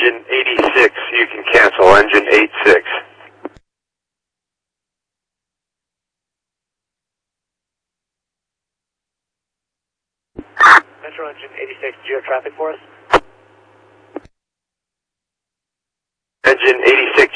engine 86, you can cancel engine 86. Metro engine 86, do you have traffic for us? Engine 86,